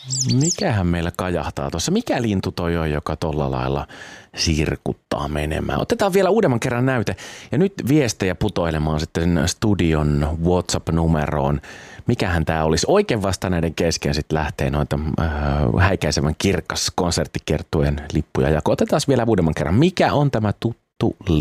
Mikähän meillä kajahtaa tuossa? Mikä lintu toi on, joka tolla lailla sirkuttaa menemään? Otetaan vielä uudemman kerran näyte. Ja nyt viestejä putoilemaan sitten studion WhatsApp-numeroon. Mikähän tämä olisi? Oikein vasta näiden kesken sitten lähtee noita häikäisevän kirkas konserttikertueen lippuja. Ja otetaan vielä uudemman kerran. Mikä on tämä tuttu lintu?